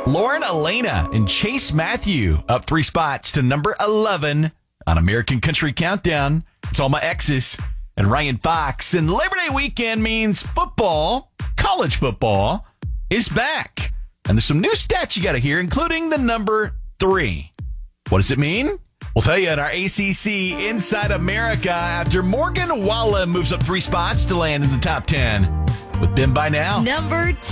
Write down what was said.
Lauren Elena and Chase Matthew up 3 spots to number 11 on American Country Countdown. It's All My Exes and Ryan Fox. And Labor Day weekend means football, college football, is back. And there's some new stats you got to hear, including the number 3. What does it mean? We'll tell you in our ACC Inside America after Morgan Wallen moves up 3 spots to land in the top 10 with Ben By Now. Number